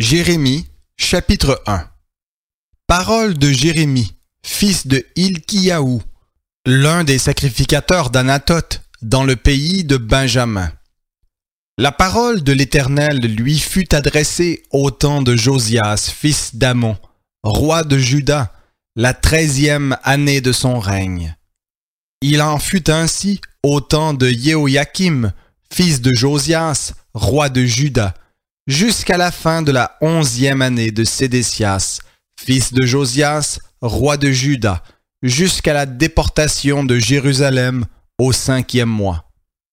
Jérémie, chapitre 1. Parole de Jérémie, fils de Hilkiyahu, l'un des sacrificateurs d'Anathoth, dans le pays de Benjamin. La parole de l'Éternel lui fut adressée au temps de Josias, fils d'Amon, roi de Juda, la 13e année de son règne. Il en fut ainsi au temps de Jéhoïakim, fils de Josias, roi de Juda, jusqu'à la fin de la 11e année de Sédécias, fils de Josias, roi de Juda, jusqu'à la déportation de Jérusalem au 5e mois.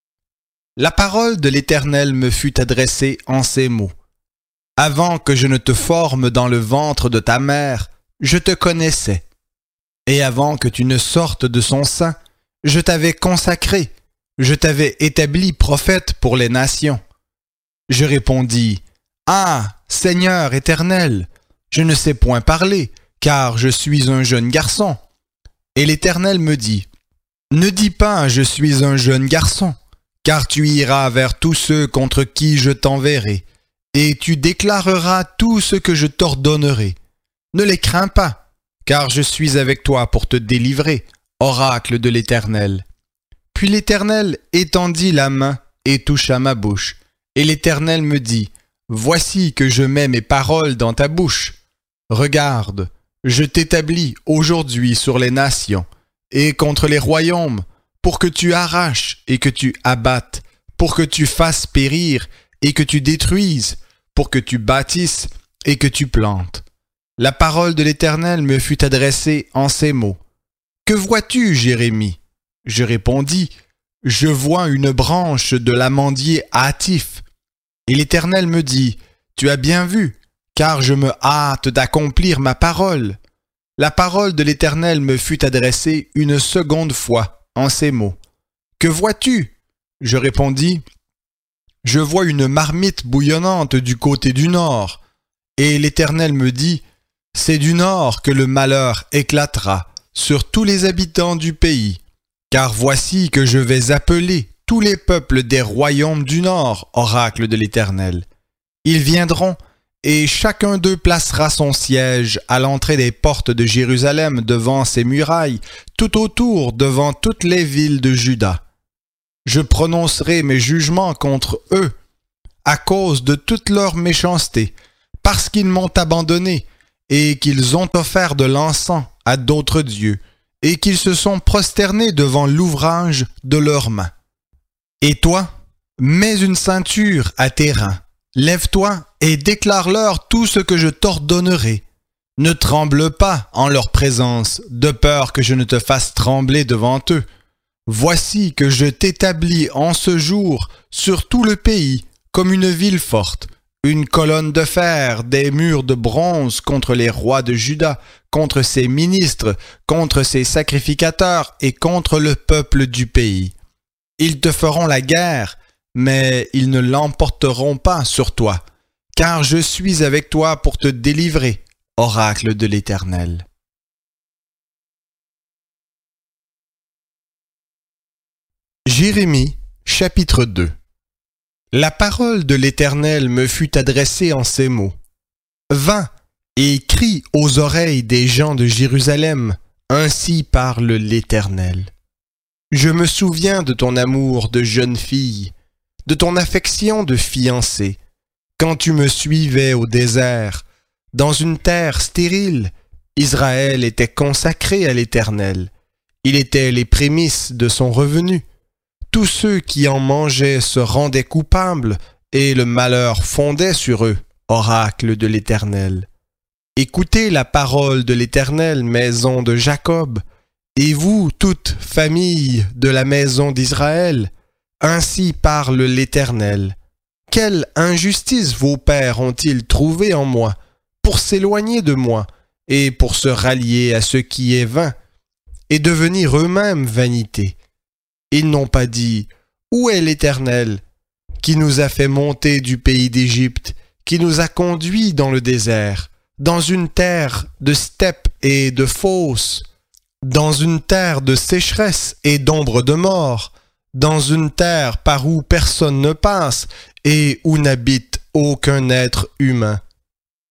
La parole de l'Éternel me fut adressée en ces mots. Avant que je ne te forme dans le ventre de ta mère, je te connaissais. Et avant que tu ne sortes de son sein, je t'avais consacré, je t'avais établi prophète pour les nations. Je répondis, « Ah, Seigneur éternel, je ne sais point parler, car je suis un jeune garçon. » Et l'Éternel me dit, « Ne dis pas, je suis un jeune garçon, car tu iras vers tous ceux contre qui je t'enverrai, et tu déclareras tout ce que je t'ordonnerai. Ne les crains pas, car je suis avec toi pour te délivrer, oracle de l'Éternel. » Puis l'Éternel étendit la main et toucha ma bouche. Et l'Éternel me dit, « Voici que je mets mes paroles dans ta bouche. Regarde, je t'établis aujourd'hui sur les nations et contre les royaumes, pour que tu arraches et que tu abattes, pour que tu fasses périr et que tu détruises, pour que tu bâtisses et que tu plantes. » La parole de l'Éternel me fut adressée en ces mots. « Que vois-tu, Jérémie ?» Je répondis, « Je vois une branche de l'amandier hâtif. » Et l'Éternel me dit, « Tu as bien vu, car je me hâte d'accomplir ma parole. » La parole de l'Éternel me fut adressée une seconde fois en ces mots. « Que vois-tu » Je répondis, « Je vois une marmite bouillonnante du côté du nord. » Et l'Éternel me dit, « C'est du nord que le malheur éclatera sur tous les habitants du pays. Car voici que je vais appeler tous les peuples des royaumes du nord, oracle de l'Éternel. Ils viendront, et chacun d'eux placera son siège à l'entrée des portes de Jérusalem devant ses murailles, tout autour devant toutes les villes de Juda. Je prononcerai mes jugements contre eux, à cause de toute leur méchanceté, parce qu'ils m'ont abandonné, et qu'ils ont offert de l'encens à d'autres dieux, et qu'ils se sont prosternés devant l'ouvrage de leurs mains. Et toi, mets une ceinture à tes reins, lève-toi et déclare-leur tout ce que je t'ordonnerai. Ne tremble pas en leur présence, de peur que je ne te fasse trembler devant eux. Voici que je t'établis en ce jour sur tout le pays comme une ville forte, une colonne de fer, des murs de bronze contre les rois de Juda, contre ses ministres, contre ses sacrificateurs et contre le peuple du pays. Ils te feront la guerre, mais ils ne l'emporteront pas sur toi, car je suis avec toi pour te délivrer, oracle de l'Éternel. Jérémie, chapitre 2. La parole de l'Éternel me fut adressée en ces mots. « Va et crie aux oreilles des gens de Jérusalem, ainsi parle l'Éternel. Je me souviens de ton amour de jeune fille, de ton affection de fiancée, quand tu me suivais au désert, dans une terre stérile. Israël était consacré à l'Éternel. Il était les prémices de son revenu. Tous ceux qui en mangeaient se rendaient coupables, et le malheur fondait sur eux, oracle de l'Éternel. Écoutez la parole de l'Éternel, maison de Jacob, et vous, toute famille de la maison d'Israël, ainsi parle l'Éternel. Quelle injustice vos pères ont-ils trouvée en moi, pour s'éloigner de moi, et pour se rallier à ce qui est vain, et devenir eux-mêmes vanité. Ils n'ont pas dit, « Où est l'Éternel, qui nous a fait monter du pays d'Égypte, qui nous a conduits dans le désert, dans une terre de steppes et de fosses, dans une terre de sécheresse et d'ombre de mort, dans une terre par où personne ne passe et où n'habite aucun être humain.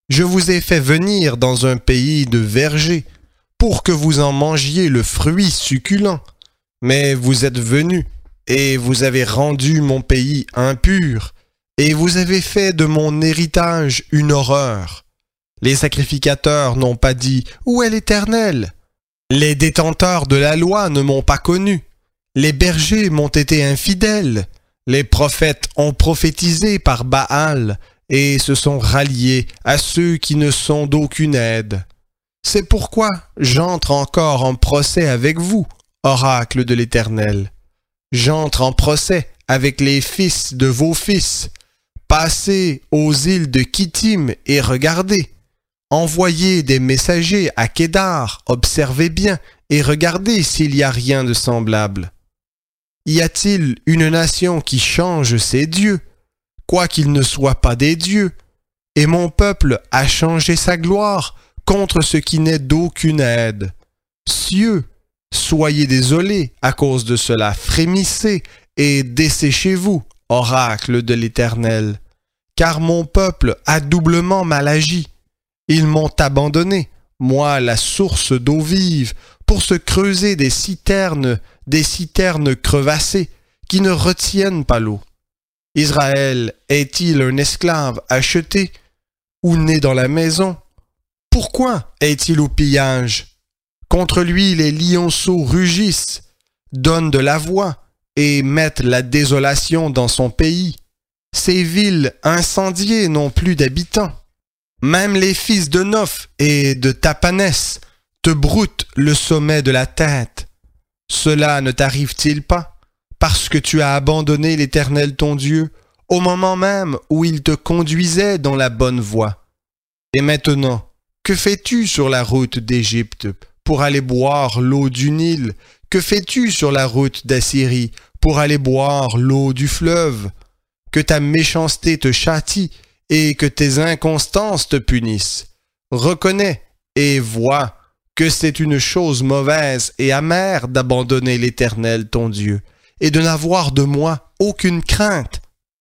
Je vous ai fait venir dans un pays de vergers, pour que vous en mangiez le fruit succulent. Mais vous êtes venus, et vous avez rendu mon pays impur, et vous avez fait de mon héritage une horreur. Les sacrificateurs n'ont pas dit « Où est l'Éternel ?» Les détenteurs de la loi ne m'ont pas connu. Les bergers m'ont été infidèles. Les prophètes ont prophétisé par Baal et se sont ralliés à ceux qui ne sont d'aucune aide. C'est pourquoi j'entre encore en procès avec vous, oracle de l'Éternel. J'entre en procès avec les fils de vos fils. Passez aux îles de Kittim et regardez. Envoyez des messagers à Kédar, observez bien et regardez s'il n'y a rien de semblable. Y a-t-il une nation qui change ses dieux, quoiqu'ils ne soient pas des dieux? Et mon peuple a changé sa gloire contre ce qui n'est d'aucune aide. Cieux, soyez désolés à cause de cela, frémissez et desséchez-vous, oracle de l'Éternel, car mon peuple a doublement mal agi. Ils m'ont abandonné, moi la source d'eau vive, pour se creuser des citernes crevassées, qui ne retiennent pas l'eau. Israël est-il un esclave acheté, ou né dans la maison? Pourquoi est-il au pillage? Contre lui les lionceaux rugissent, donnent de la voix, et mettent la désolation dans son pays. Ces villes incendiées n'ont plus d'habitants. Même les fils de Noph et de Tapanès te broutent le sommet de la tête. Cela ne t'arrive-t-il pas, parce que tu as abandonné l'Éternel ton Dieu, au moment même où il te conduisait dans la bonne voie? Et maintenant, que fais-tu sur la route d'Égypte pour aller boire l'eau du Nil? Que fais-tu sur la route d'Assyrie pour aller boire l'eau du fleuve? Que ta méchanceté te châtie et que tes inconstances te punissent. Reconnais et vois que c'est une chose mauvaise et amère d'abandonner l'Éternel ton Dieu et de n'avoir de moi aucune crainte.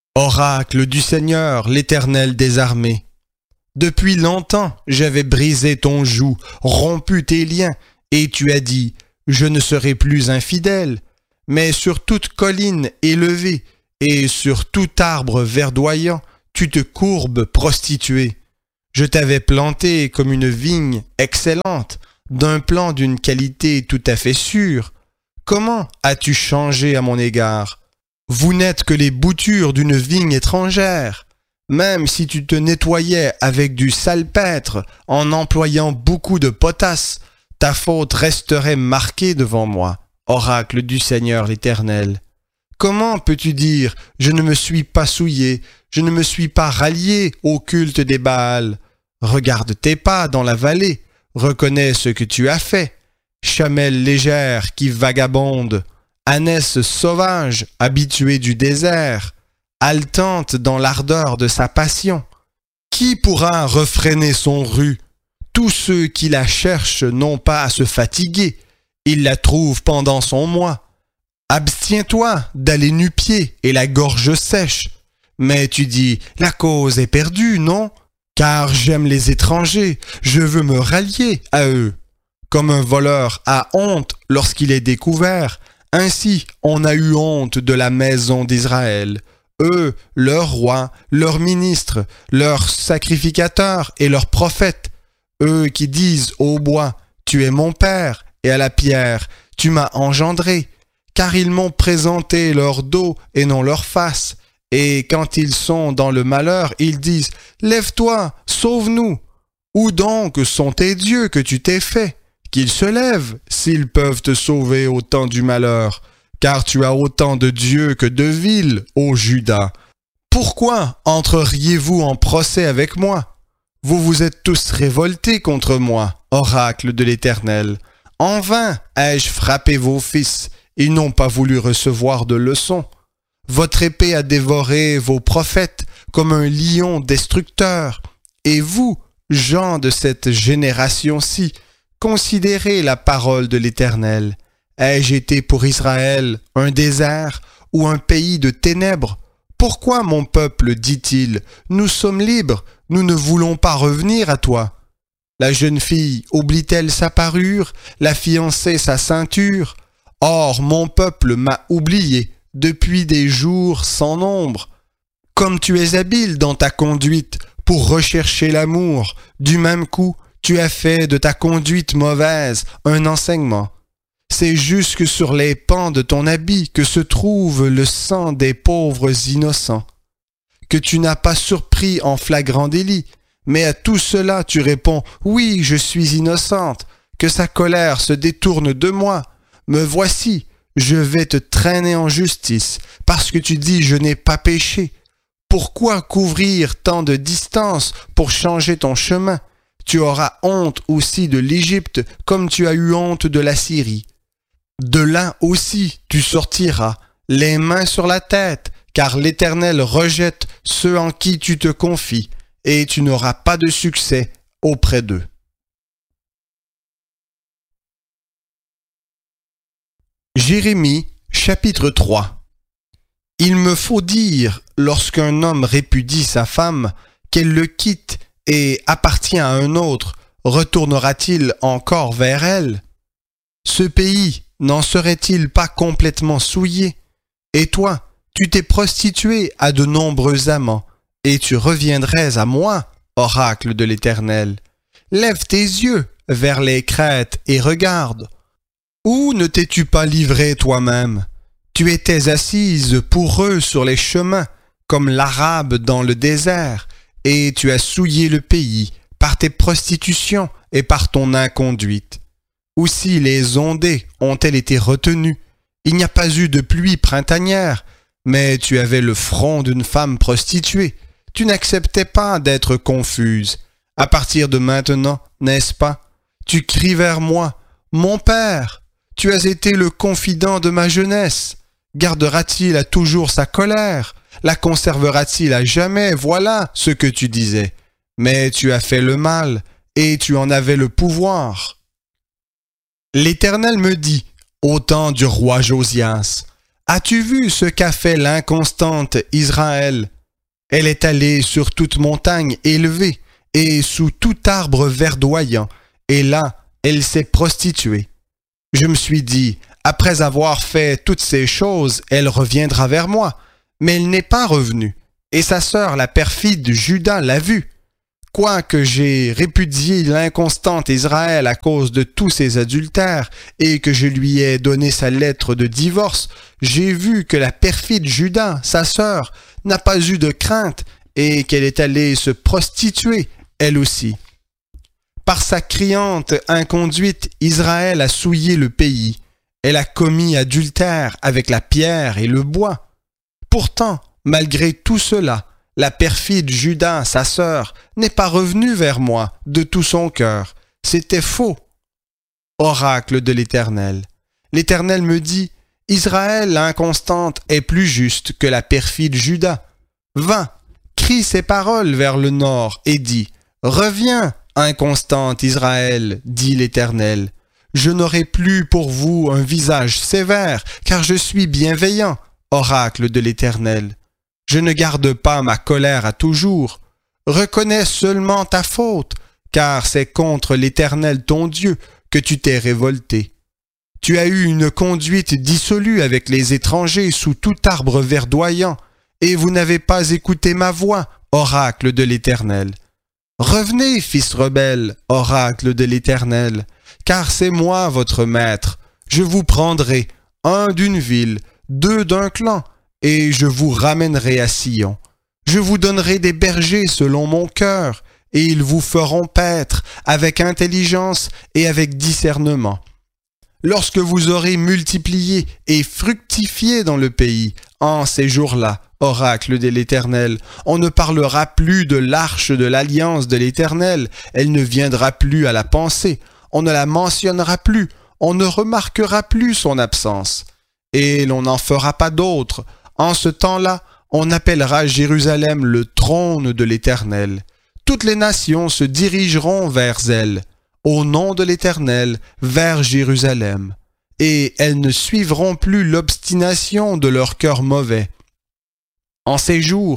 Oracle du Seigneur, l'Éternel des armées. Depuis longtemps, j'avais brisé ton joug, rompu tes liens, et tu as dit, je ne serai plus infidèle. Mais sur toute colline élevée et sur tout arbre verdoyant, tu te courbes prostituée. Je t'avais planté comme une vigne excellente, d'un plan d'une qualité tout à fait sûre. Comment as-tu changé à mon égard? Vous n'êtes que les boutures d'une vigne étrangère. Même si tu te nettoyais avec du salpêtre en employant beaucoup de potasse, ta faute resterait marquée devant moi, oracle du Seigneur l'Éternel. Comment peux-tu dire « Je ne me suis pas souillé, je ne me suis pas rallié au culte des Baals » ? Regarde tes pas dans la vallée, reconnais ce que tu as fait. Chamelle légère qui vagabonde, ânesse sauvage habituée du désert, haletante dans l'ardeur de sa passion. Qui pourra refréner son rut? Tous ceux qui la cherchent n'ont pas à se fatiguer, ils la trouvent pendant son mois. Abstiens-toi d'aller nu-pied et la gorge sèche. Mais tu dis, la cause est perdue, non? Car j'aime les étrangers, je veux me rallier à eux. Comme un voleur a honte lorsqu'il est découvert, ainsi on a eu honte de la maison d'Israël. Eux, leurs rois, leurs ministres, leurs sacrificateurs et leurs prophètes. Eux qui disent au bois, tu es mon père, et à la pierre, tu m'as engendré. Car ils m'ont présenté leur dos et non leur face. Et quand ils sont dans le malheur, ils disent « Lève-toi, sauve-nous !» Où donc sont tes dieux que tu t'es fait? Qu'ils se lèvent, s'ils peuvent te sauver au temps du malheur, car tu as autant de dieux que de villes, ô Juda. Pourquoi entreriez-vous en procès avec moi? Vous vous êtes tous révoltés contre moi, oracle de l'Éternel. En vain ai-je frappé vos fils, ils n'ont pas voulu recevoir de leçons. Votre épée a dévoré vos prophètes comme un lion destructeur. Et vous, gens de cette génération-ci, considérez la parole de l'Éternel. Ai-je été pour Israël un désert ou un pays de ténèbres? Pourquoi mon peuple dit-il, nous sommes libres, nous ne voulons pas revenir à toi. La jeune fille oublie-t-elle sa parure, la fiancée sa ceinture? Or, mon peuple m'a oublié depuis des jours sans nombre. Comme tu es habile dans ta conduite pour rechercher l'amour, du même coup, tu as fait de ta conduite mauvaise un enseignement. C'est jusque sur les pans de ton habit que se trouve le sang des pauvres innocents, que tu n'as pas surpris en flagrant délit, mais à tout cela tu réponds « Oui, je suis innocente, que sa colère se détourne de moi. Me voici, je vais te traîner en justice, parce que tu dis « Je n'ai pas péché ». Pourquoi couvrir tant de distance pour changer ton chemin? Tu auras honte aussi de l'Égypte comme tu as eu honte de la Syrie. De là aussi tu sortiras, les mains sur la tête, car l'Éternel rejette ceux en qui tu te confies, et tu n'auras pas de succès auprès d'eux. Jérémie, chapitre 3. Il me faut dire, lorsqu'un homme répudie sa femme, qu'elle le quitte et appartient à un autre, retournera-t-il encore vers elle? Ce pays n'en serait-il pas complètement souillé? Et toi, tu t'es prostitué à de nombreux amants, et tu reviendrais à moi, oracle de l'Éternel. Lève tes yeux vers les crêtes et regarde. Où ne t'es-tu pas livré toi-même? Tu étais assise pour eux sur les chemins, comme l'Arabe dans le désert, et tu as souillé le pays par tes prostitutions et par ton inconduite. Aussi les ondées ont-elles été retenues. Il n'y a pas eu de pluie printanière, mais tu avais le front d'une femme prostituée. Tu n'acceptais pas d'être confuse. À partir de maintenant, n'est-ce pas? Tu cries vers moi, « Mon père, tu as été le confident de ma jeunesse. Gardera-t-il à toujours sa colère? La conservera-t-il à jamais? Voilà ce que tu disais. Mais tu as fait le mal, et tu en avais le pouvoir. » L'Éternel me dit, au temps du roi Josias, « As-tu vu ce qu'a fait l'inconstante Israël? Elle est allée sur toute montagne élevée et sous tout arbre verdoyant, et là, elle s'est prostituée. Je me suis dit, après avoir fait toutes ces choses, elle reviendra vers moi. Mais elle n'est pas revenue, et sa sœur, la perfide Juda, l'a vue. Quoique j'ai répudié l'inconstante Israël à cause de tous ses adultères, et que je lui ai donné sa lettre de divorce, j'ai vu que la perfide Juda, sa sœur, n'a pas eu de crainte, et qu'elle est allée se prostituer, elle aussi. Par sa criante inconduite, Israël a souillé le pays. Elle a commis adultère avec la pierre et le bois. Pourtant, malgré tout cela, la perfide Juda, sa sœur, n'est pas revenue vers moi de tout son cœur. C'était faux. Oracle de l'Éternel. L'Éternel me dit, Israël l'inconstante est plus juste que la perfide Juda. Va, crie ces paroles vers le nord et dis, reviens, inconstante Israël, dit l'Éternel. Je n'aurai plus pour vous un visage sévère, car je suis bienveillant, oracle de l'Éternel. Je ne garde pas ma colère à toujours. Reconnais seulement ta faute, car c'est contre l'Éternel ton Dieu que tu t'es révolté. Tu as eu une conduite dissolue avec les étrangers sous tout arbre verdoyant, et vous n'avez pas écouté ma voix, oracle de l'Éternel. Revenez, fils rebelles, oracle de l'Éternel, car c'est moi votre maître. Je vous prendrai, un d'une ville, deux d'un clan, et je vous ramènerai à Sion. Je vous donnerai des bergers selon mon cœur, et ils vous feront paître avec intelligence et avec discernement. Lorsque vous aurez multiplié et fructifié dans le pays, en ces jours-là, oracle de l'Éternel, on ne parlera plus de l'arche de l'alliance de l'Éternel, elle ne viendra plus à la pensée, on ne la mentionnera plus, on ne remarquera plus son absence, et l'on n'en fera pas d'autre. En ce temps-là, on appellera Jérusalem le trône de l'Éternel. Toutes les nations se dirigeront vers elle, au nom de l'Éternel, vers Jérusalem, et elles ne suivront plus l'obstination de leur cœur mauvais. En ces jours,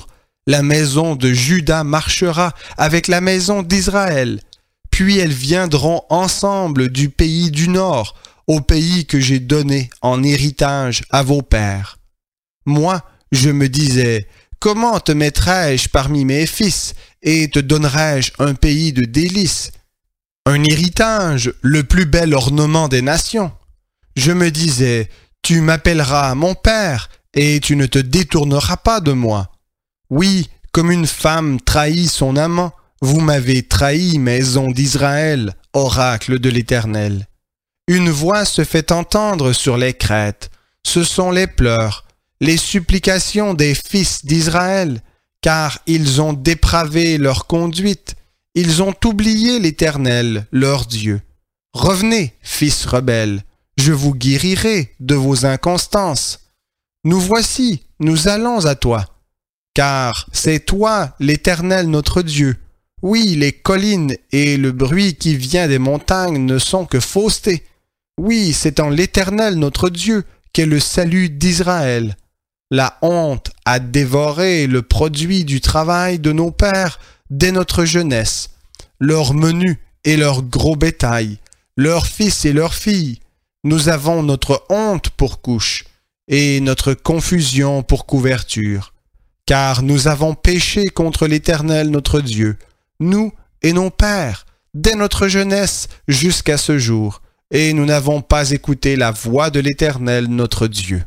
La maison de Juda marchera avec la maison d'Israël. Puis elles viendront ensemble du pays du nord, au pays que j'ai donné en héritage à vos pères. Moi, je me disais, comment te mettrais-je parmi mes fils et te donnerais-je un pays de délices, un héritage, le plus bel ornement des nations? Je me disais, tu m'appelleras mon père et tu ne te détourneras pas de moi. Oui, comme une femme trahit son amant, vous m'avez trahi, maison d'Israël, oracle de l'Éternel. Une voix se fait entendre sur les crêtes. Ce sont les pleurs, les supplications des fils d'Israël, car ils ont dépravé leur conduite. Ils ont oublié l'Éternel, leur Dieu. Revenez, fils rebelles, je vous guérirai de vos inconstances. Nous voici, nous allons à toi. Car c'est toi, l'Éternel notre Dieu. Oui, les collines et le bruit qui vient des montagnes ne sont que fausseté. Oui, c'est en l'Éternel notre Dieu qu'est le salut d'Israël. La honte a dévoré le produit du travail de nos pères dès notre jeunesse, leurs menus et leurs gros bétail, leurs fils et leurs filles. Nous avons notre honte pour couche et notre confusion pour couverture. Car nous avons péché contre l'Éternel notre Dieu, nous et nos pères, dès notre jeunesse jusqu'à ce jour, et nous n'avons pas écouté la voix de l'Éternel notre Dieu.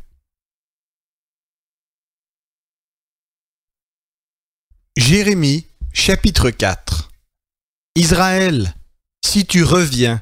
Jérémie, chapitre 4. Israël, si tu reviens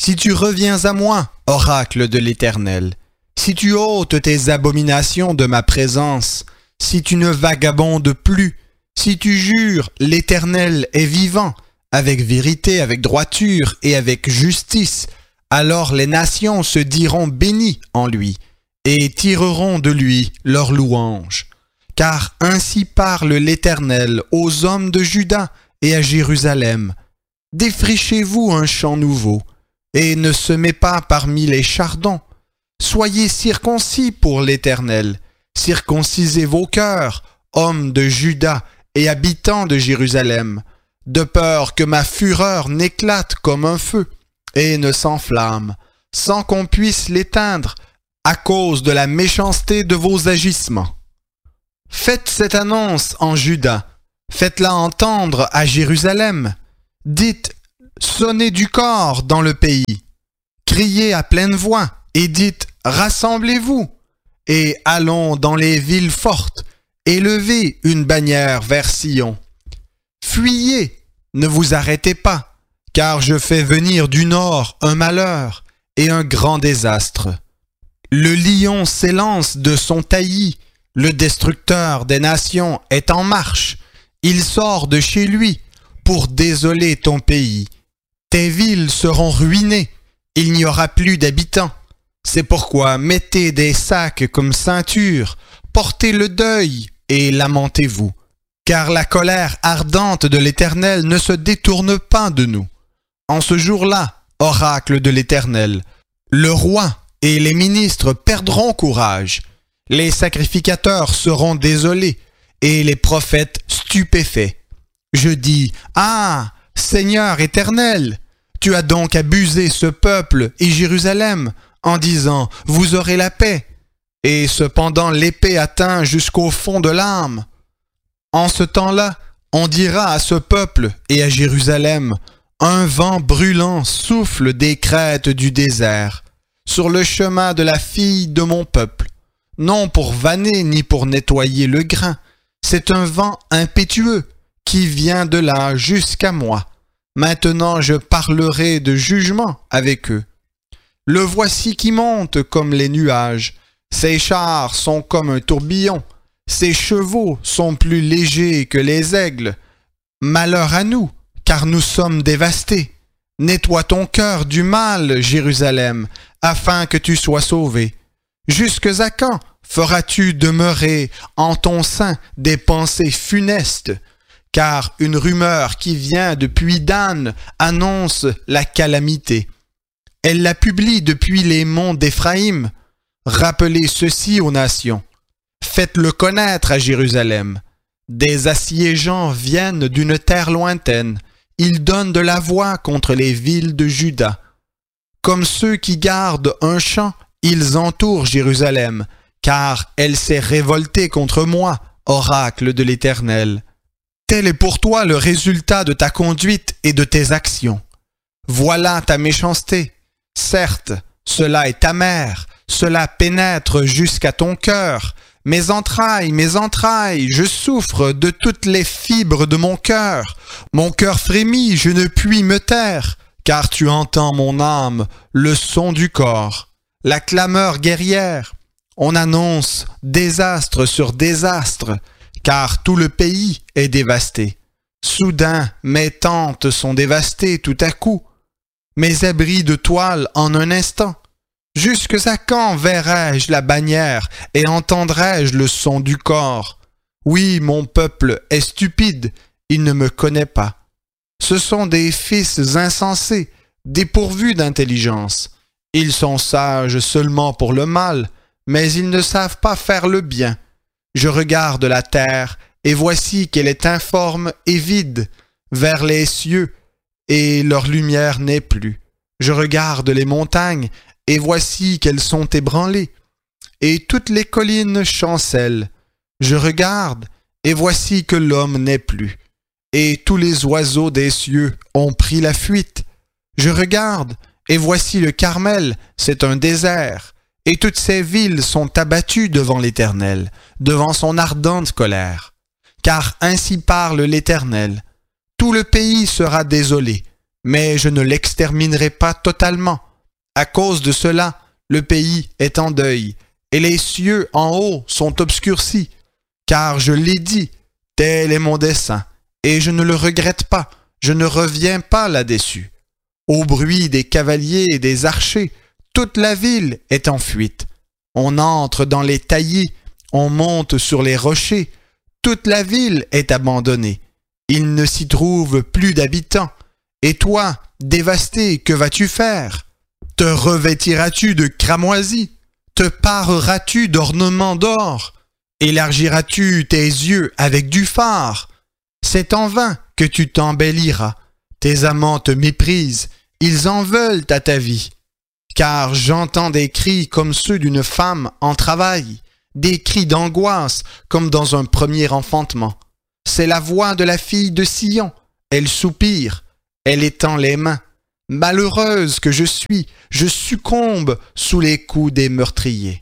à moi, oracle de l'Éternel, si tu ôtes tes abominations de ma présence, si tu ne vagabondes plus, si tu jures, l'Éternel est vivant, avec vérité, avec droiture et avec justice, alors les nations se diront bénies en lui, et tireront de lui leur louange. Car ainsi parle l'Éternel aux hommes de Juda et à Jérusalem. Défrichez-vous un champ nouveau, et ne semez pas parmi les chardons. Soyez circoncis pour l'Éternel, circoncisez vos cœurs, hommes de Juda et habitants de Jérusalem, de peur que ma fureur n'éclate comme un feu et ne s'enflamme, sans qu'on puisse l'éteindre à cause de la méchanceté de vos agissements. Faites cette annonce en Juda, faites-la entendre à Jérusalem. Dites, sonnez du cor dans le pays, criez à pleine voix et dites, rassemblez-vous, et allons dans les villes fortes, élevez une bannière vers Sion. Fuyez, ne vous arrêtez pas, car je fais venir du nord un malheur et un grand désastre. Le lion s'élance de son taillis, le destructeur des nations est en marche, il sort de chez lui pour désoler ton pays. Tes villes seront ruinées, il n'y aura plus d'habitants. C'est pourquoi mettez des sacs comme ceinture, portez le deuil et lamentez-vous. Car la colère ardente de l'Éternel ne se détourne pas de nous. En ce jour-là, oracle de l'Éternel, le roi et les ministres perdront courage. Les sacrificateurs seront désolés et les prophètes stupéfaits. Je dis, ah, Seigneur éternel, tu as donc abusé ce peuple et Jérusalem en disant, vous aurez la paix. Et cependant l'épée atteint jusqu'au fond de l'âme. En ce temps-là, on dira à ce peuple et à Jérusalem, un vent brûlant souffle des crêtes du désert, sur le chemin de la fille de mon peuple, non pour vanner ni pour nettoyer le grain, c'est un vent impétueux qui vient de là jusqu'à moi. Maintenant je parlerai de jugement avec eux. Le voici qui monte comme les nuages, ses chars sont comme un tourbillon, ses chevaux sont plus légers que les aigles. Malheur à nous, car nous sommes dévastés. Nettoie ton cœur du mal, Jérusalem, afin que tu sois sauvé. Jusque à quand feras-tu demeurer en ton sein des pensées funestes? Car une rumeur qui vient depuis Dan annonce la calamité. Elle la publie depuis les monts d'Éphraïm. Rappelez ceci aux nations. Faites-le connaître à Jérusalem. Des assiégeants viennent d'une terre lointaine. Ils donnent de la voix contre les villes de Juda. Comme ceux qui gardent un champ, ils entourent Jérusalem, car elle s'est révoltée contre moi, oracle de l'Éternel. Tel est pour toi le résultat de ta conduite et de tes actions. Voilà ta méchanceté. Certes, cela est amer, cela pénètre jusqu'à ton cœur. Mes entrailles, je souffre de toutes les fibres de mon cœur. Mon cœur frémit, je ne puis me taire, car tu entends mon âme, le son du corps, la clameur guerrière. On annonce désastre sur désastre, car tout le pays est dévasté. Soudain, mes tentes sont dévastées tout à coup, mes abris de toile en un instant. Jusqu'à quand verrai-je la bannière et entendrai-je le son du corps? Oui, mon peuple est stupide, il ne me connaît pas. Ce sont des fils insensés, dépourvus d'intelligence. Ils sont sages seulement pour le mal, mais ils ne savent pas faire le bien. Je regarde la terre, et voici qu'elle est informe et vide, vers les cieux, et leur lumière n'est plus. Je regarde les montagnes, et voici qu'elles sont ébranlées, et toutes les collines chancellent. Je regarde, et voici que l'homme n'est plus, et tous les oiseaux des cieux ont pris la fuite. Je regarde, et voici le Carmel, c'est un désert, et toutes ces villes sont abattues devant l'Éternel, devant son ardente colère. Car ainsi parle l'Éternel, tout le pays sera désolé, mais je ne l'exterminerai pas totalement. À cause de cela, le pays est en deuil, et les cieux en haut sont obscurcis. Car je l'ai dit, tel est mon dessein, et je ne le regrette pas, je ne reviens pas là-dessus. Au bruit des cavaliers et des archers, toute la ville est en fuite. On entre dans les taillis, on monte sur les rochers, toute la ville est abandonnée. Il ne s'y trouve plus d'habitants. Et toi, dévasté, que vas-tu faire? Te revêtiras-tu de cramoisis? Te pareras-tu d'ornements d'or? Élargiras-tu tes yeux avec du fard? C'est en vain que tu t'embelliras. Tes amants te méprisent, ils en veulent à ta vie. Car j'entends des cris comme ceux d'une femme en travail, des cris d'angoisse comme dans un premier enfantement. C'est la voix de la fille de Sion, elle soupire, elle étend les mains. Malheureuse que je succombe sous les coups des meurtriers.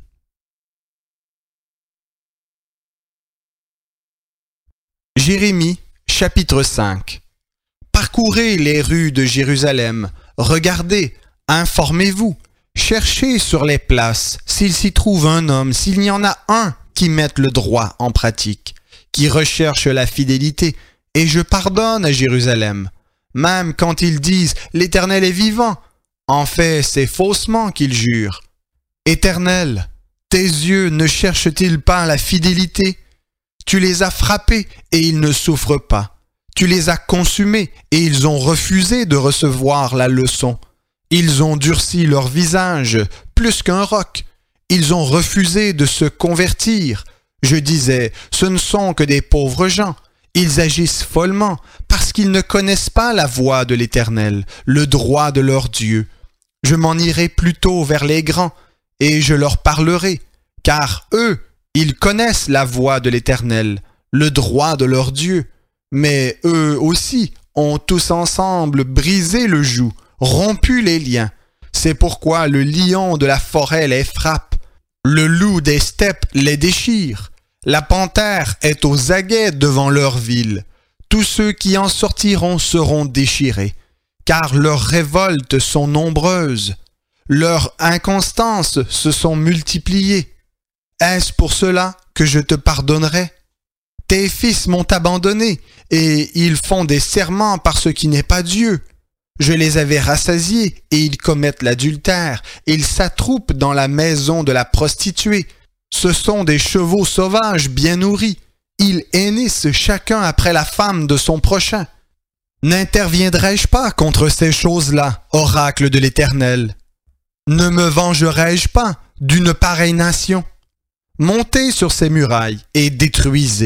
Jérémie, chapitre 5. Parcourez les rues de Jérusalem, regardez, informez-vous, cherchez sur les places s'il s'y trouve un homme, s'il y en a un qui mette le droit en pratique, qui recherche la fidélité, et je pardonne à Jérusalem. Même quand ils disent « l'Éternel est vivant », en fait, c'est faussement qu'ils jurent. Éternel, tes yeux ne cherchent-ils pas la fidélité? Tu les as frappés et ils ne souffrent pas. Tu les as consumés et ils ont refusé de recevoir la leçon. Ils ont durci leur visage plus qu'un roc. Ils ont refusé de se convertir. Je disais, ce ne sont que des pauvres gens. Ils agissent follement parce qu'ils ne connaissent pas la voie de l'Éternel, le droit de leur Dieu. Je m'en irai plutôt vers les grands et je leur parlerai, car eux, ils connaissent la voie de l'Éternel, le droit de leur Dieu. Mais eux aussi ont tous ensemble brisé le joug, rompu les liens. C'est pourquoi le lion de la forêt les frappe, le loup des steppes les déchire. La panthère est aux aguets devant leur ville. Tous ceux qui en sortiront seront déchirés, car leurs révoltes sont nombreuses. Leurs inconstances se sont multipliées. Est-ce pour cela que je te pardonnerai? Tes fils m'ont abandonné, et ils font des serments par ce qui n'est pas Dieu. Je les avais rassasiés, et ils commettent l'adultère. Ils s'attroupent dans la maison de la prostituée. Ce sont des chevaux sauvages bien nourris. Ils hennissent chacun après la femme de son prochain. N'interviendrai-je pas contre ces choses-là, oracle de l'Éternel? Ne me vengerai-je pas d'une pareille nation? Montez sur ces murailles et détruisez.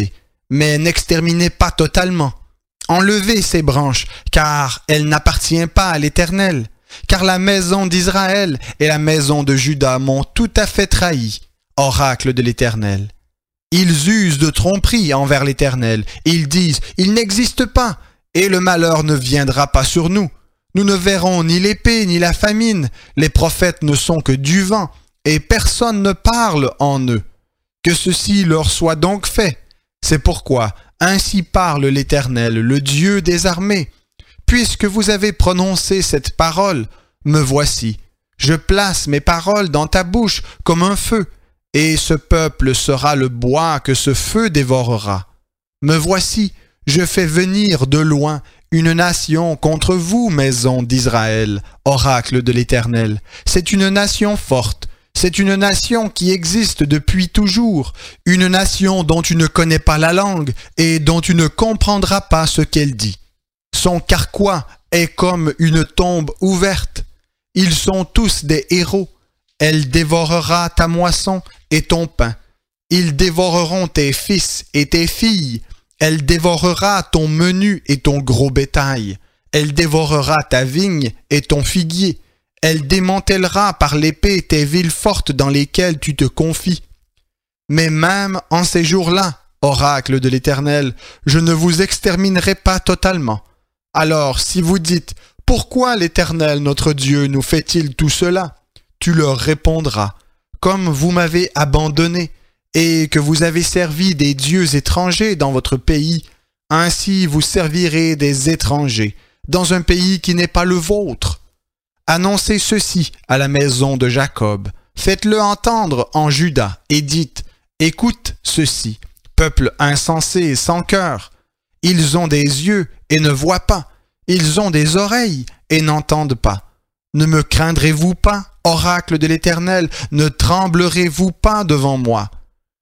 mais n'exterminez pas totalement. Enlevez ces branches, car elles n'appartiennent pas à l'Éternel. Car la maison d'Israël et la maison de Juda m'ont tout à fait trahi, oracle de l'Éternel. Ils usent de tromperie envers l'Éternel. Ils disent, il n'existe pas, et le malheur ne viendra pas sur nous. Nous ne verrons ni l'épée ni la famine. Les prophètes ne sont que du vent, et personne ne parle en eux. Que ceci leur soit donc fait. C'est pourquoi, ainsi parle l'Éternel, le Dieu des armées. Puisque vous avez prononcé cette parole, me voici. Je place mes paroles dans ta bouche comme un feu, et ce peuple sera le bois que ce feu dévorera. Me voici, je fais venir de loin une nation contre vous, maison d'Israël, oracle de l'Éternel. C'est une nation forte, c'est une nation qui existe depuis toujours, une nation dont tu ne connais pas la langue et dont tu ne comprendras pas ce qu'elle dit. Son carquois est comme une tombe ouverte. Ils sont tous des héros. Elle dévorera ta moisson et ton pain. Ils dévoreront tes fils et tes filles. Elle dévorera ton menu et ton gros bétail. Elle dévorera ta vigne et ton figuier. Elle démantèlera par l'épée tes villes fortes dans lesquelles tu te confies. Mais même en ces jours-là, oracle de l'Éternel, je ne vous exterminerai pas totalement. Alors, si vous dites, pourquoi l'Éternel notre Dieu nous fait-il tout cela? Tu leur répondras, comme vous m'avez abandonné, et que vous avez servi des dieux étrangers dans votre pays, ainsi vous servirez des étrangers, dans un pays qui n'est pas le vôtre. Annoncez ceci à la maison de Jacob, faites-le entendre en Juda, et dites, écoute ceci, peuple insensé et sans cœur. Ils ont des yeux et ne voient pas. Ils ont des oreilles et n'entendent pas. Ne me craindrez-vous pas, oracle de l'Éternel? Ne tremblerez-vous pas devant moi?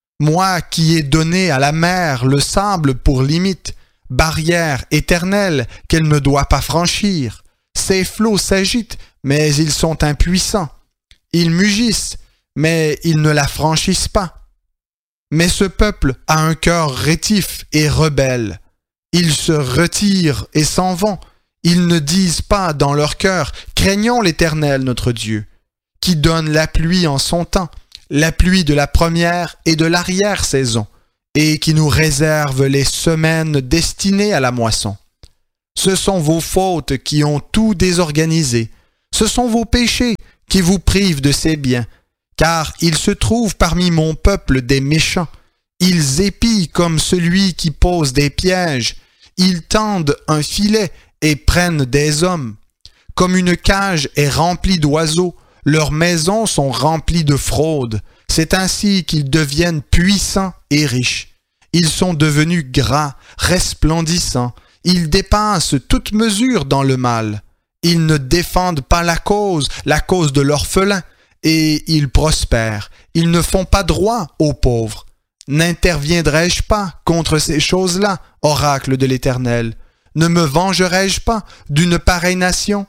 Moi qui ai donné à la mer le sable pour limite, barrière éternelle qu'elle ne doit pas franchir. Ses flots s'agitent, mais ils sont impuissants. Ils mugissent, mais ils ne la franchissent pas. Mais ce peuple a un cœur rétif et rebelle. Ils se retirent et s'en vont. Ils ne disent pas dans leur cœur, craignons l'Éternel notre Dieu, qui donne la pluie en son temps, la pluie de la première et de l'arrière-saison, et qui nous réserve les semaines destinées à la moisson. Ce sont vos fautes qui ont tout désorganisé. Ce sont vos péchés qui vous privent de ces biens, car il se trouve parmi mon peuple des méchants. Ils épient comme celui qui pose des pièges. Ils tendent un filet et prennent des hommes. Comme une cage est remplie d'oiseaux, leurs maisons sont remplies de fraude. C'est ainsi qu'ils deviennent puissants et riches. Ils sont devenus gras, resplendissants. Ils dépassent toute mesure dans le mal. Ils ne défendent pas la cause de l'orphelin, et ils prospèrent. Ils ne font pas droit aux pauvres. N'interviendrai-je pas contre ces choses-là, oracle de l'Éternel? Ne me vengerai-je pas d'une pareille nation?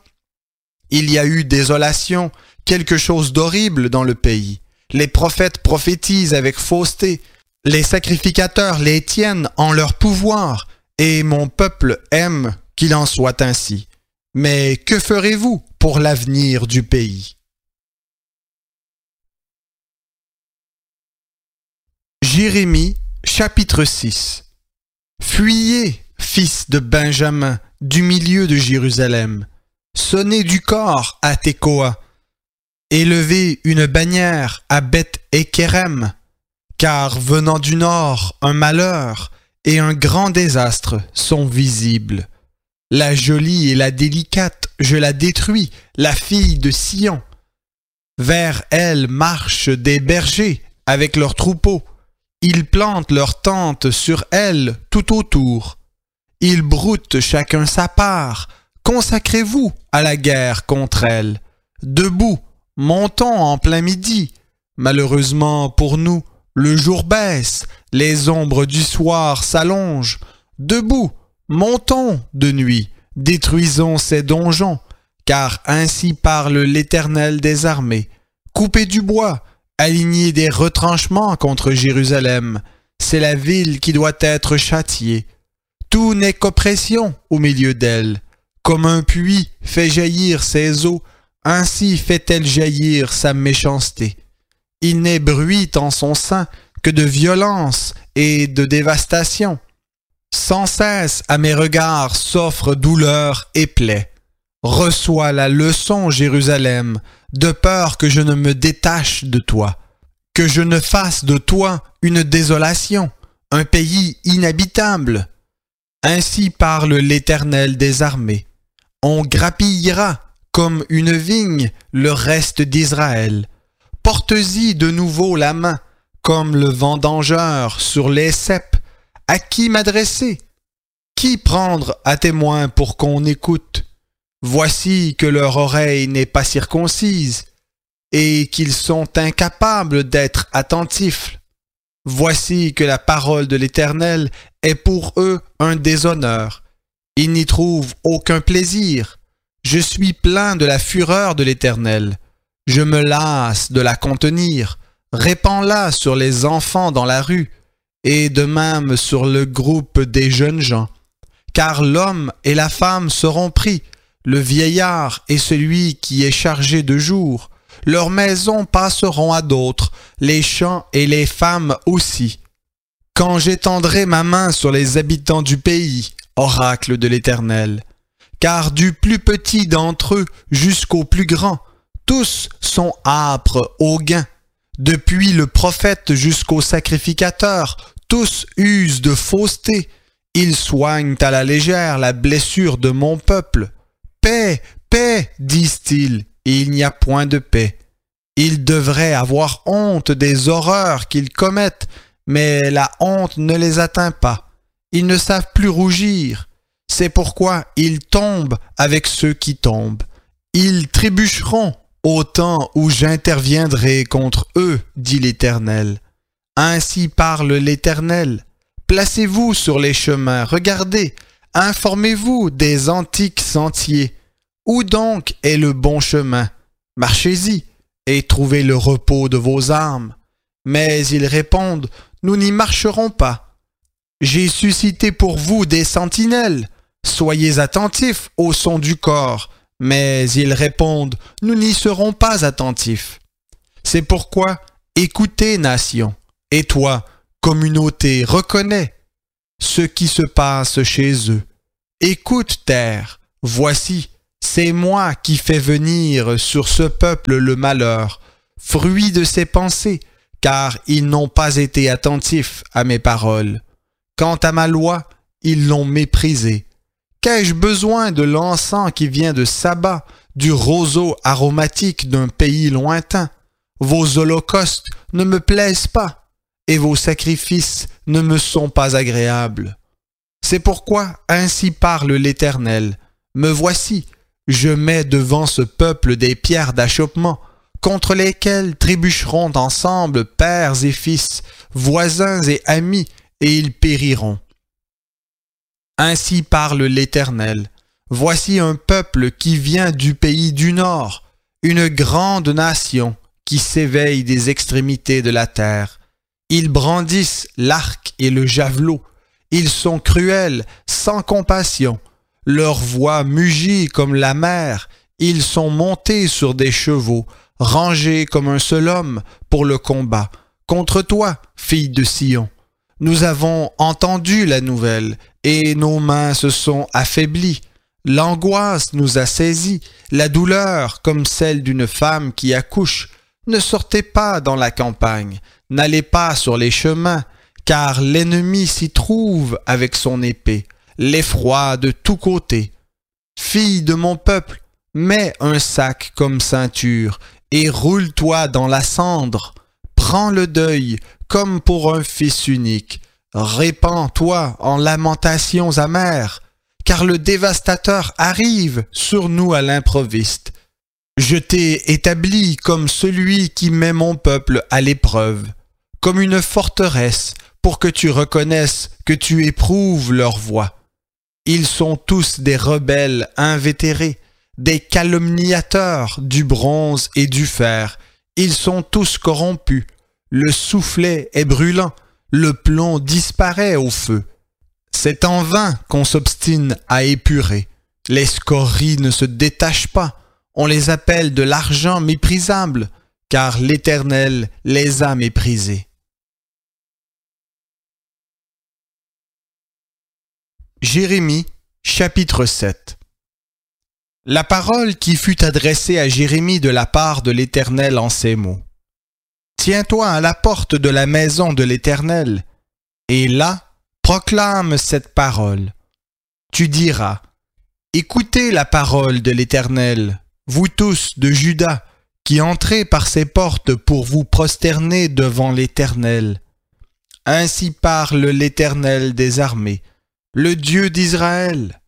Il y a eu désolation, quelque chose d'horrible dans le pays. Les prophètes prophétisent avec fausseté. Les sacrificateurs les tiennent en leur pouvoir, et mon peuple aime qu'il en soit ainsi. Mais que ferez-vous pour l'avenir du pays? Jérémie, chapitre 6. Fuyez, fils de Benjamin, du milieu de Jérusalem. Sonnez du cor à Tekoa. Élevez une bannière à Beth-Ékerem, car venant du nord, un malheur et un grand désastre sont visibles. La jolie et la délicate, je la détruis, la fille de Sion. Vers elle marchent des bergers avec leurs troupeaux. Ils plantent leurs tentes sur elle tout autour. Ils broutent chacun sa part. Consacrez-vous à la guerre contre elle. Debout, montons en plein midi. Malheureusement pour nous, le jour baisse, les ombres du soir s'allongent. Debout, montons de nuit, détruisons ces donjons, car ainsi parle l'Éternel des armées. Coupez du bois, alignez des retranchements contre Jérusalem. c'est la ville qui doit être châtiée. Tout n'est qu'oppression au milieu d'elle. Comme un puits fait jaillir ses eaux, ainsi fait-elle jaillir sa méchanceté. Il n'est bruit en son sein que de violence et de dévastation. Sans cesse à mes regards s'offrent douleur et plaie. Reçois la leçon, Jérusalem, de peur que je ne me détache de toi, que je ne fasse de toi une désolation, un pays inhabitable. Ainsi parle l'Éternel des armées. On grappillera comme une vigne le reste d'Israël. Porte-y de nouveau la main, comme le vendangeur sur les ceps. À qui m'adresser? Qui prendre à témoin pour qu'on écoute? Voici que leur oreille n'est pas circoncise et qu'ils sont incapables d'être attentifs. Voici que la parole de l'Éternel est pour eux un déshonneur. Ils n'y trouvent aucun plaisir. Je suis plein de la fureur de l'Éternel. Je me lasse de la contenir. Répands-la sur les enfants dans la rue, et de même sur le groupe des jeunes gens. Car l'homme et la femme seront pris, le vieillard et celui qui est chargé de jour. Leurs maisons passeront à d'autres, les champs et les femmes aussi. Quand j'étendrai ma main sur les habitants du pays, oracle de l'Éternel, car du plus petit d'entre eux jusqu'au plus grand, tous sont âpres au gain. Depuis le prophète jusqu'au sacrificateur, tous usent de fausseté. Ils soignent à la légère la blessure de mon peuple. Paix, paix, disent-ils, et il n'y a point de paix. Ils devraient avoir honte des horreurs qu'ils commettent, mais la honte ne les atteint pas. Ils ne savent plus rougir. C'est pourquoi ils tombent avec ceux qui tombent. Ils trébucheront au temps où j'interviendrai contre eux, dit l'Éternel. Ainsi parle l'Éternel. Placez-vous sur les chemins, regardez, informez-vous des antiques sentiers. Où donc est le bon chemin? Marchez-y et trouvez le repos de vos âmes. Mais ils répondent, nous n'y marcherons pas. J'ai suscité pour vous des sentinelles. Soyez attentifs au son du corps. Mais ils répondent, nous n'y serons pas attentifs. C'est pourquoi, écoutez, nation, et toi, communauté, reconnais ce qui se passe chez eux. Écoute, terre, voici, c'est moi qui fais venir sur ce peuple le malheur, fruit de ses pensées, car ils n'ont pas été attentifs à mes paroles. Quant à ma loi, ils l'ont méprisée. Qu'ai-je besoin de l'encens qui vient de Saba, du roseau aromatique d'un pays lointain? Vos holocaustes ne me plaisent pas, et vos sacrifices ne me sont pas agréables. C'est pourquoi ainsi parle l'Éternel. Me voici, je mets devant ce peuple des pierres d'achoppement, contre lesquelles trébucheront ensemble pères et fils, voisins et amis, et ils périront. Ainsi parle l'Éternel. Voici un peuple qui vient du pays du Nord, une grande nation qui s'éveille des extrémités de la terre. Ils brandissent l'arc et le javelot. Ils sont cruels, sans compassion. Leur voix mugit comme la mer. Ils sont montés sur des chevaux, rangés comme un seul homme pour le combat. Contre toi, fille de Sion. Nous avons entendu la nouvelle, et nos mains se sont affaiblies. L'angoisse nous a saisis, la douleur comme celle d'une femme qui accouche. Ne sortez pas dans la campagne, n'allez pas sur les chemins, car l'ennemi s'y trouve avec son épée, l'effroi de tous côtés. Fille de mon peuple, mets un sac comme ceinture, et roule-toi dans la cendre. Prends le deuil comme pour un fils unique. Répands-toi en lamentations amères, car le dévastateur arrive sur nous à l'improviste. Je t'ai établi comme celui qui met mon peuple à l'épreuve, comme une forteresse, pour que tu reconnaisses que tu éprouves leur voix. Ils sont tous des rebelles invétérés, des calomniateurs du bronze et du fer. Ils sont tous corrompus. Le soufflet est brûlant, le plomb disparaît au feu. C'est en vain qu'on s'obstine à épurer. Les scories ne se détachent pas. On les appelle de l'argent méprisable, car l'Éternel les a méprisés. Jérémie, chapitre 7. La parole qui fut adressée à Jérémie de la part de l'Éternel en ces mots. Tiens-toi à la porte de la maison de l'Éternel, et là, proclame cette parole. Tu diras, écoutez la parole de l'Éternel, vous tous de Juda, qui entrez par ces portes pour vous prosterner devant l'Éternel. Ainsi parle l'Éternel des armées, le Dieu d'Israël.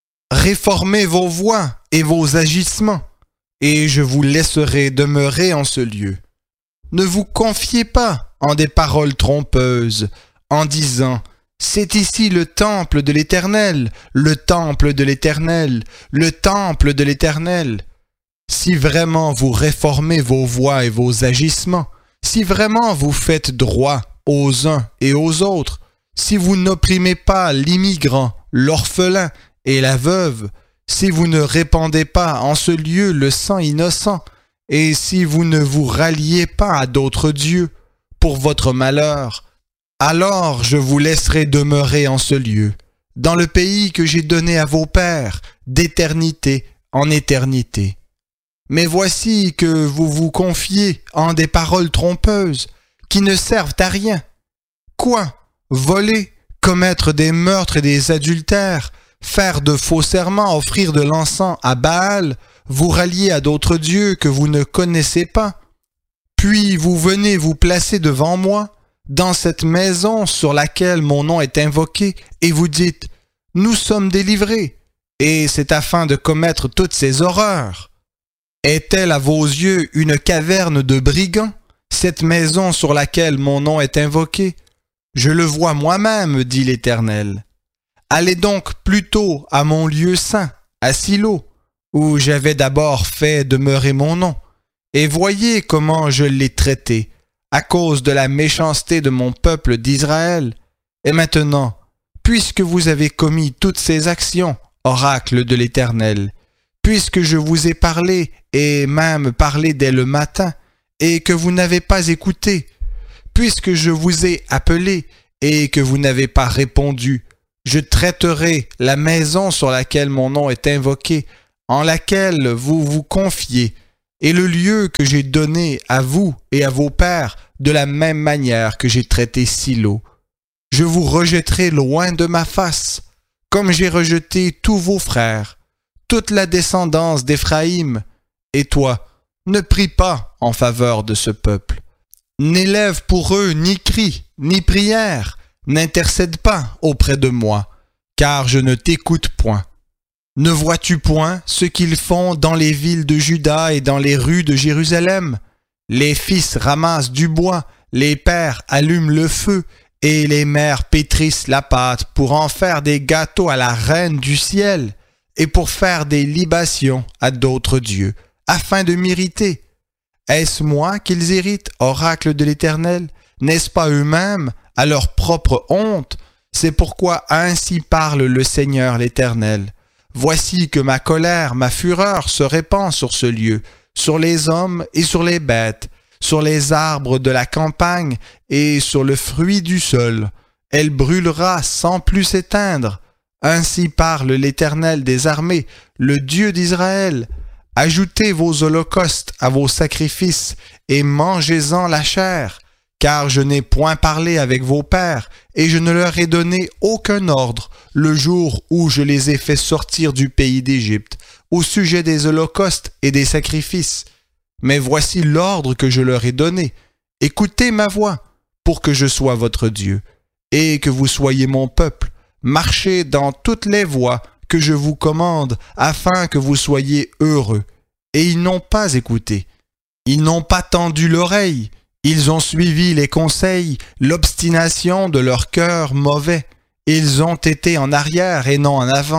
Réformez vos voies et vos agissements, et je vous laisserai demeurer en ce lieu. Ne vous confiez pas en des paroles trompeuses, en disant « C'est ici le temple de l'Éternel, le temple de l'Éternel, le temple de l'Éternel. » Si vraiment vous réformez vos voies et vos agissements, si vraiment vous faites droit aux uns et aux autres, si vous n'opprimez pas l'immigrant, l'orphelin et la veuve, si vous ne répandez pas en ce lieu le sang innocent, et si vous ne vous ralliez pas à d'autres dieux pour votre malheur, alors je vous laisserai demeurer en ce lieu, dans le pays que j'ai donné à vos pères, d'éternité en éternité. Mais voici que vous vous confiez en des paroles trompeuses, qui ne servent à rien. Quoi? Voler, commettre des meurtres et des adultères, faire de faux serments, offrir de l'encens à Baal, vous rallier à d'autres dieux que vous ne connaissez pas. Puis vous venez vous placer devant moi, dans cette maison sur laquelle mon nom est invoqué, et vous dites, « Nous sommes délivrés, et c'est afin de commettre toutes ces horreurs. » Est-elle à vos yeux une caverne de brigands, cette maison sur laquelle mon nom est invoqué? Je le vois moi-même, dit l'Éternel. Allez donc plutôt à mon lieu saint, à Silo, où j'avais d'abord fait demeurer mon nom, et voyez comment je l'ai traité, à cause de la méchanceté de mon peuple d'Israël. Et maintenant, puisque vous avez commis toutes ces actions, oracle de l'Éternel, puisque je vous ai parlé, et même parlé dès le matin, et que vous n'avez pas écouté, puisque je vous ai appelé, et que vous n'avez pas répondu, je traiterai la maison sur laquelle mon nom est invoqué, en laquelle vous vous confiez, et le lieu que j'ai donné à vous et à vos pères, de la même manière que j'ai traité Silo. Je vous rejetterai loin de ma face, comme j'ai rejeté tous vos frères, toute la descendance d'Éphraïm. Et toi, ne prie pas en faveur de ce peuple. N'élève pour eux ni cri, ni prière, n'intercède pas auprès de moi, car je ne t'écoute point. Ne vois-tu point ce qu'ils font dans les villes de Juda et dans les rues de Jérusalem? Les fils ramassent du bois, les pères allument le feu, et les mères pétrissent la pâte pour en faire des gâteaux à la reine du ciel, et pour faire des libations à d'autres dieux, afin de m'irriter. Est-ce moi qu'ils irritent, oracle de l'Éternel? N'est-ce pas eux-mêmes, à leur propre honte? C'est pourquoi ainsi parle le Seigneur l'Éternel. Voici que ma colère, ma fureur se répand sur ce lieu, sur les hommes et sur les bêtes, sur les arbres de la campagne et sur le fruit du sol. Elle brûlera sans plus s'éteindre. Ainsi parle l'Éternel des armées, le Dieu d'Israël. Ajoutez vos holocaustes à vos sacrifices et mangez-en la chair, car je n'ai point parlé avec vos pères et je ne leur ai donné aucun ordre le jour où je les ai fait sortir du pays d'Égypte au sujet des holocaustes et des sacrifices. Mais voici l'ordre que je leur ai donné. Écoutez ma voix pour que je sois votre Dieu et que vous soyez mon peuple. Marchez dans toutes les voies que je vous commande, afin que vous soyez heureux. Et ils n'ont pas écouté. Ils n'ont pas tendu l'oreille. Ils ont suivi les conseils, l'obstination de leur cœur mauvais. Ils ont été en arrière et non en avant.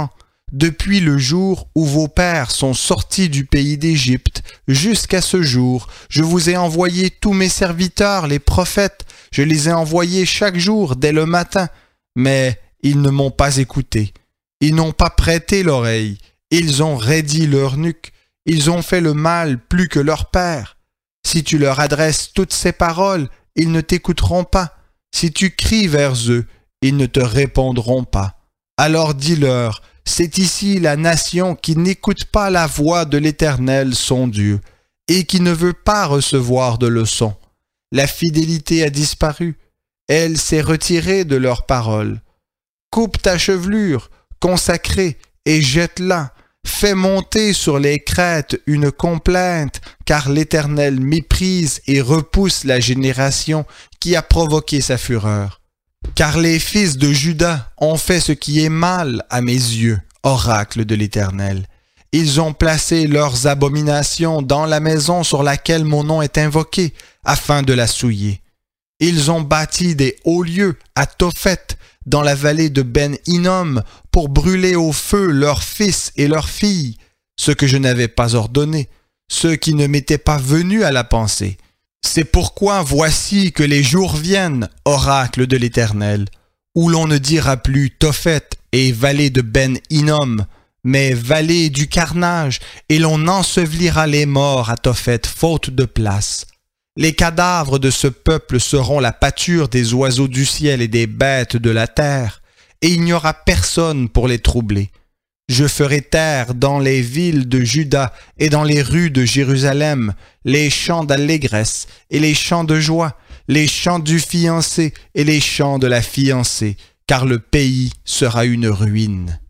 depuis le jour où vos pères sont sortis du pays d'Égypte jusqu'à ce jour, je vous ai envoyé tous mes serviteurs, les prophètes, je les ai envoyés chaque jour dès le matin, mais ils ne m'ont pas écouté. Ils n'ont pas prêté l'oreille, ils ont raidi leur nuque, ils ont fait le mal plus que leur père. Si tu leur adresses toutes ces paroles, ils ne t'écouteront pas. Si tu cries vers eux, ils ne te répondront pas. Alors dis-leur, c'est ici la nation qui n'écoute pas la voix de l'Éternel son Dieu, et qui ne veut pas recevoir de leçons. La fidélité a disparu, elle s'est retirée de leurs paroles. Coupe ta chevelure, consacrée, et jette-la. Fais monter sur les crêtes une complainte, car l'Éternel méprise et repousse la génération qui a provoqué sa fureur. Car les fils de Juda ont fait ce qui est mal à mes yeux, oracle de l'Éternel. Ils ont placé leurs abominations dans la maison sur laquelle mon nom est invoqué, afin de la souiller. Ils ont bâti des hauts lieux à Tophet, dans la vallée de Ben-Hinnom, pour brûler au feu leurs fils et leurs filles, ce que je n'avais pas ordonné, ce qui ne m'était pas venu à la pensée. C'est pourquoi voici que les jours viennent, oracle de l'Éternel, où l'on ne dira plus Tophet et vallée de Ben-Hinnom, mais vallée du carnage, et l'on ensevelira les morts à Tophet faute de place. Les cadavres de ce peuple seront la pâture des oiseaux du ciel et des bêtes de la terre, et il n'y aura personne pour les troubler. Je ferai taire dans les villes de Juda et dans les rues de Jérusalem les chants d'allégresse et les chants de joie, les chants du fiancé et les chants de la fiancée, car le pays sera une ruine.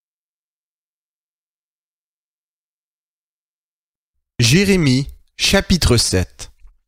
Jérémie, chapitre 7.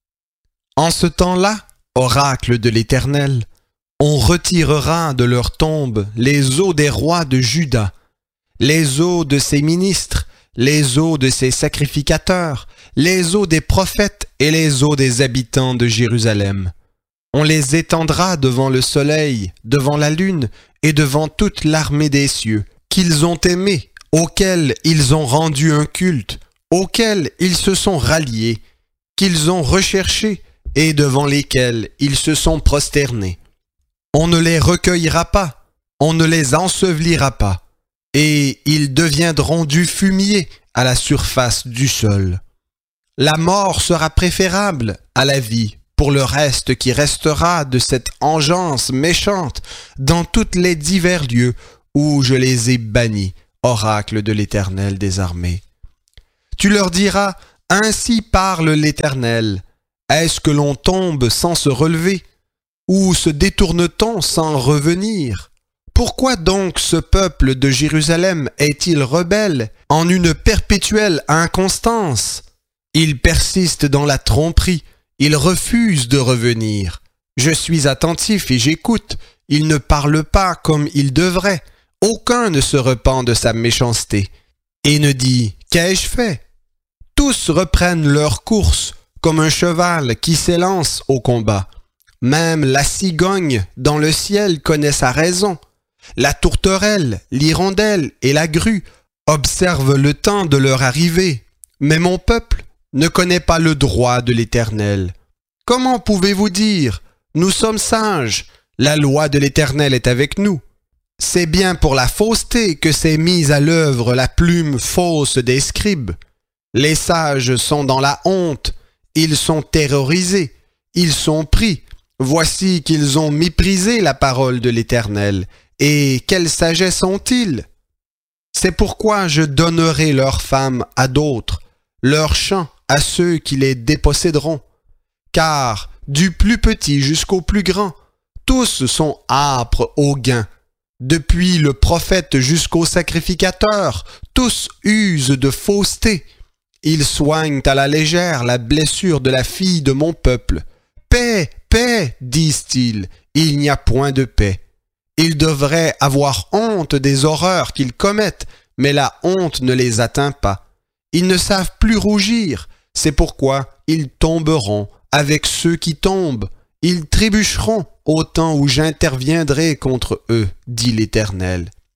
En ce temps-là, oracle de l'Éternel, on retirera de leur tombe les os des rois de Juda, les os de ses ministres, les os de ses sacrificateurs, les os des prophètes et les os des habitants de Jérusalem. On les étendra devant le soleil, devant la lune et devant toute l'armée des cieux, qu'ils ont aimés, auxquels ils ont rendu un culte, auxquels ils se sont ralliés, qu'ils ont recherchés, et devant lesquels ils se sont prosternés. On ne les recueillera pas, on ne les ensevelira pas, et ils deviendront du fumier à la surface du sol. La mort sera préférable à la vie pour le reste qui restera de cette engeance méchante dans tous les divers lieux où je les ai bannis, oracle de l'Éternel des armées. Tu leur diras, ainsi parle l'Éternel. Est-ce que l'on tombe sans se relever? Ou se détourne-t-on sans revenir? Pourquoi donc ce peuple de Jérusalem est-il rebelle en une perpétuelle inconstance? Il persiste dans la tromperie, il refuse de revenir. Je suis attentif et j'écoute, il ne parle pas comme il devrait. Aucun ne se repent de sa méchanceté et ne dit « Qu'ai-je fait ?» Tous reprennent leur course, comme un cheval qui s'élance au combat. Même la cigogne dans le ciel connaît sa raison. La tourterelle, l'hirondelle et la grue observent le temps de leur arrivée. Mais mon peuple ne connaît pas le droit de l'Éternel. Comment pouvez-vous dire « Nous sommes sages, la loi de l'Éternel est avec nous ». C'est bien pour la fausseté que s'est mise à l'œuvre la plume fausse des scribes. Les sages sont dans la honte, ils sont terrorisés, ils sont pris. Voici qu'ils ont méprisé la parole de l'Éternel. Et quelle sagesse ont-ils? C'est pourquoi je donnerai leurs femmes à d'autres, leurs champs à ceux qui les déposséderont. Car, du plus petit jusqu'au plus grand, tous sont âpres au gain. Depuis le prophète jusqu'au sacrificateur, tous usent de fausseté. Ils soignent à la légère la blessure de la fille de mon peuple. Paix, paix, disent-ils, il n'y a point de paix. Ils devraient avoir honte des horreurs qu'ils commettent, mais la honte ne les atteint pas. Ils ne savent plus rougir, c'est pourquoi ils tomberont avec ceux qui tombent. Ils trébucheront au temps où j'interviendrai contre eux, dit l'Éternel.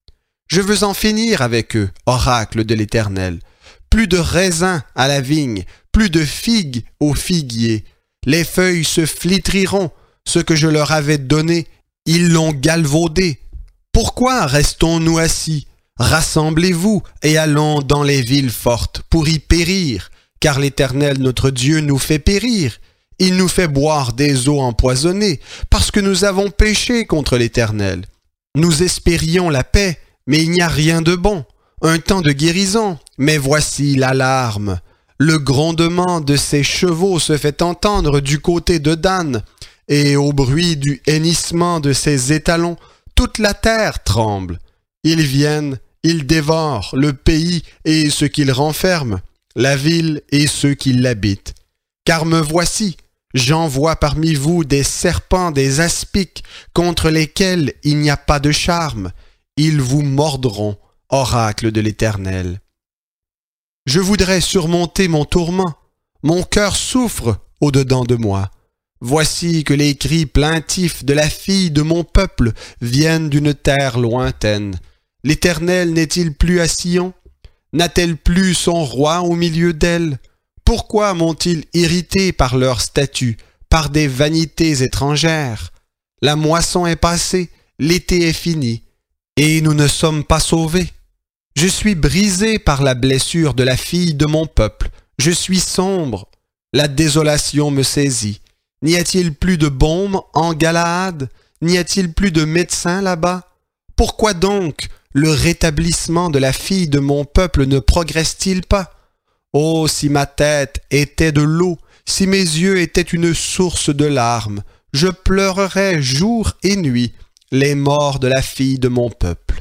Je veux en finir avec eux, oracle de l'Éternel. Plus de raisins à la vigne, plus de figues au figuier. Les feuilles se flétriront, ce que je leur avais donné, ils l'ont galvaudé. Pourquoi restons-nous assis? Rassemblez-vous et allons dans les villes fortes pour y périr, car l'Éternel notre Dieu nous fait périr. Il nous fait boire des eaux empoisonnées, parce que nous avons péché contre l'Éternel. Nous espérions la paix, mais il n'y a rien de bon. Un temps de guérison, mais voici l'alarme. Le grondement de ses chevaux se fait entendre du côté de Dan, et au bruit du hennissement de ses étalons, toute la terre tremble. Ils viennent, ils dévorent le pays et ce qu'il renferme, la ville et ceux qui l'habitent. Car me voici, j'envoie parmi vous des serpents, des aspics, contre lesquels il n'y a pas de charme. Ils vous mordront, oracle de l'Éternel. Je voudrais surmonter mon tourment. Mon cœur souffre au-dedans de moi. Voici que les cris plaintifs de la fille de mon peuple viennent d'une terre lointaine. L'Éternel n'est-il plus à Sion? N'a-t-elle plus son roi au milieu d'elle? Pourquoi m'ont-ils irrité par leurs statuts, par des vanités étrangères? La moisson est passée, l'été est fini, et nous ne sommes pas sauvés. Je suis brisé par la blessure de la fille de mon peuple. Je suis sombre. La désolation me saisit. N'y a-t-il plus de baume en Galaad? N'y a-t-il plus de médecins là-bas? Pourquoi donc le rétablissement de la fille de mon peuple ne progresse-t-il pas? Oh, si ma tête était de l'eau, si mes yeux étaient une source de larmes, je pleurerais jour et nuit les morts de la fille de mon peuple.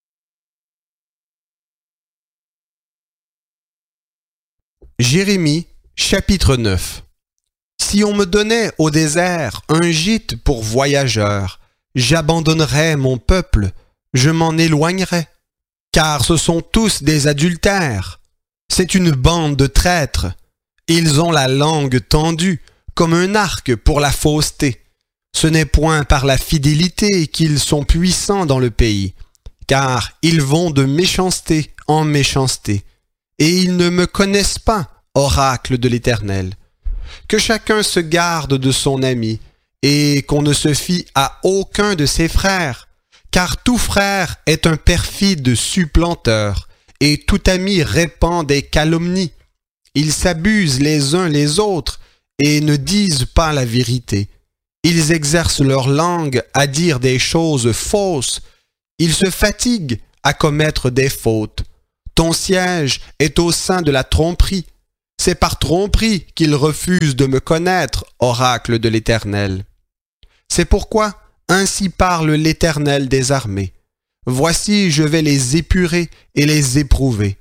Jérémie, chapitre 9. Si on me donnait au désert un gîte pour voyageurs, j'abandonnerais mon peuple, je m'en éloignerais, car ce sont tous des adultères. C'est une bande de traîtres. Ils ont la langue tendue, comme un arc pour la fausseté. Ce n'est point par la fidélité qu'ils sont puissants dans le pays, car ils vont de méchanceté en méchanceté, et ils ne me connaissent pas, oracle de l'Éternel. Que chacun se garde de son ami, et qu'on ne se fie à aucun de ses frères, car tout frère est un perfide supplanteur, et tout ami répand des calomnies. Ils s'abusent les uns les autres, et ne disent pas la vérité. Ils exercent leur langue à dire des choses fausses. Ils se fatiguent à commettre des fautes. Ton siège est au sein de la tromperie. C'est par tromperie qu'ils refusent de me connaître, oracle de l'Éternel. C'est pourquoi ainsi parle l'Éternel des armées. Voici, je vais les épurer et les éprouver.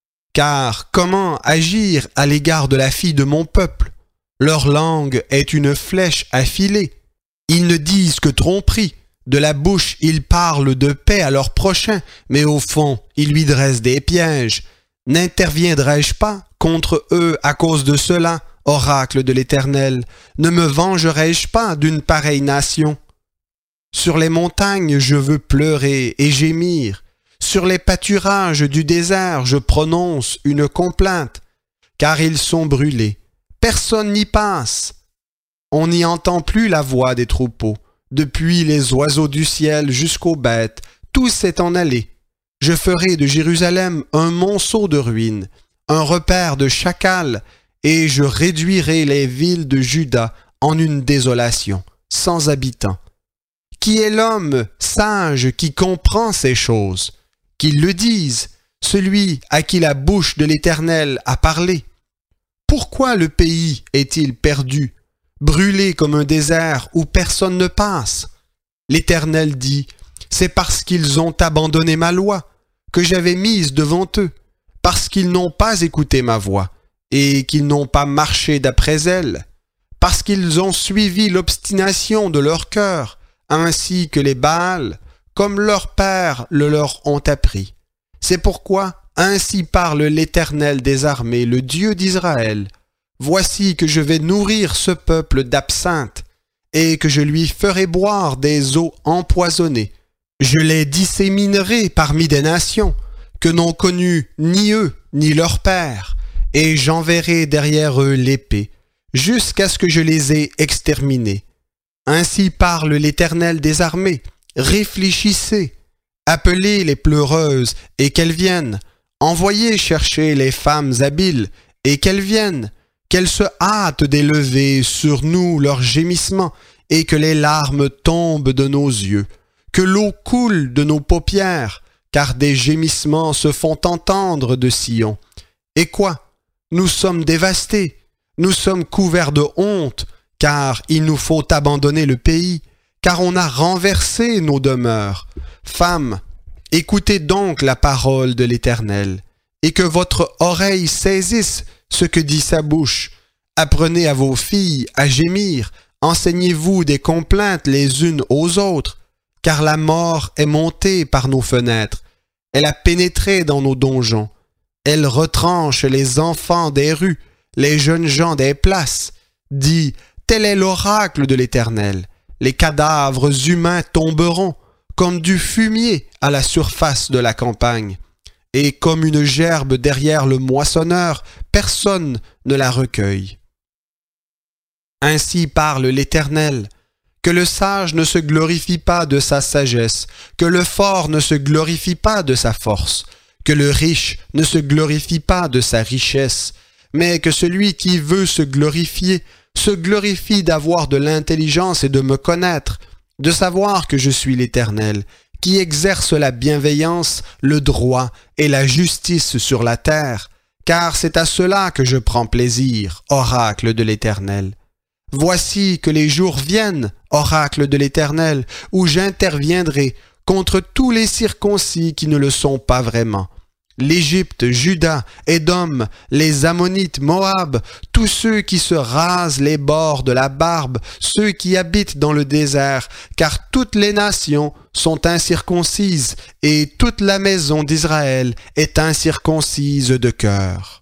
Car comment agir à l'égard de la fille de mon peuple? Leur langue est une flèche affilée. Ils ne disent que tromperie. De la bouche, ils parlent de paix à leur prochain, mais au fond, ils lui dressent des pièges. N'interviendrai-je pas contre eux à cause de cela, oracle de l'Éternel? Ne me vengerai-je pas d'une pareille nation? Sur les montagnes, je veux pleurer et gémir. Sur les pâturages du désert, je prononce une complainte, car ils sont brûlés. Personne n'y passe. On n'y entend plus la voix des troupeaux. Depuis les oiseaux du ciel jusqu'aux bêtes, tout s'est en allé. Je ferai de Jérusalem un monceau de ruines, un repère de chacals, et je réduirai les villes de Juda en une désolation, sans habitants. Qui est l'homme sage qui comprend ces choses? Qu'il le dise, celui à qui la bouche de l'Éternel a parlé. Pourquoi le pays est-il perdu, brûlé comme un désert où personne ne passe? L'Éternel dit, c'est parce qu'ils ont abandonné ma loi, que j'avais mise devant eux, parce qu'ils n'ont pas écouté ma voix, et qu'ils n'ont pas marché d'après elle, parce qu'ils ont suivi l'obstination de leur cœur, ainsi que les Baals, comme leurs pères le leur ont appris. C'est pourquoi ainsi parle l'Éternel des armées, le Dieu d'Israël. Voici que je vais nourrir ce peuple d'absinthe, et que je lui ferai boire des eaux empoisonnées. Je les disséminerai parmi des nations que n'ont connues ni eux ni leurs pères, et j'enverrai derrière eux l'épée, jusqu'à ce que je les ai exterminés. Ainsi parle l'Éternel des armées. Réfléchissez, appelez les pleureuses, et qu'elles viennent. Envoyez chercher les femmes habiles, et qu'elles viennent. Qu'elles se hâtent d'élever sur nous leurs gémissements, et que les larmes tombent de nos yeux, que l'eau coule de nos paupières, car des gémissements se font entendre de Sion. Et quoi? Nous sommes dévastés, nous sommes couverts de honte, car il nous faut abandonner le pays, car on a renversé nos demeures. Femmes, écoutez donc la parole de l'Éternel, et que votre oreille saisisse ce que dit sa bouche. Apprenez à vos filles à gémir, enseignez-vous des complaintes les unes aux autres, car la mort est montée par nos fenêtres, elle a pénétré dans nos donjons, elle retranche les enfants des rues, les jeunes gens des places, dit « Tel est l'oracle de l'Éternel, les cadavres humains tomberont, comme du fumier à la surface de la campagne, et comme une gerbe derrière le moissonneur, personne ne la recueille. » Ainsi parle l'Éternel, que le sage ne se glorifie pas de sa sagesse, que le fort ne se glorifie pas de sa force, que le riche ne se glorifie pas de sa richesse, mais que celui qui veut se glorifie d'avoir de l'intelligence et de me connaître, de savoir que je suis l'Éternel, qui exerce la bienveillance, le droit et la justice sur la terre, car c'est à cela que je prends plaisir, oracle de l'Éternel. Voici que les jours viennent, oracle de l'Éternel, où j'interviendrai contre tous les circoncis qui ne le sont pas vraiment. L'Égypte, Juda, Édom, les Ammonites, Moab, tous ceux qui se rasent les bords de la barbe, ceux qui habitent dans le désert, car toutes les nations sont incirconcises, et toute la maison d'Israël est incirconcise de cœur.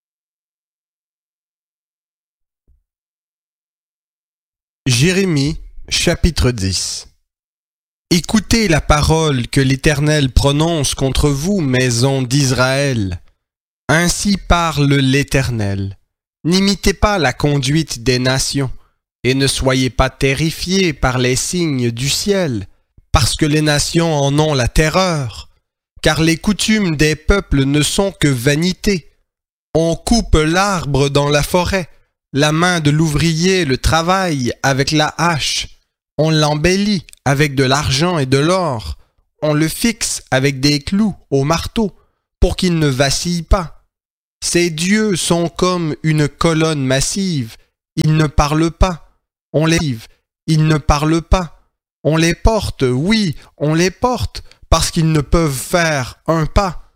Jérémie, chapitre 10. Écoutez la parole que l'Éternel prononce contre vous, maison d'Israël. Ainsi parle l'Éternel. N'imitez pas la conduite des nations, et ne soyez pas terrifiés par les signes du ciel, parce que les nations en ont la terreur. Car les coutumes des peuples ne sont que vanité. On coupe l'arbre dans la forêt, la main de l'ouvrier le travaille avec la hache. On l'embellit avec de l'argent et de l'or. On le fixe avec des clous au marteau pour qu'il ne vacille pas. Ces dieux sont comme une colonne massive. Ils ne parlent pas. On les livre. Ils ne parlent pas. On les porte, oui, on les porte, parce qu'ils ne peuvent faire un pas.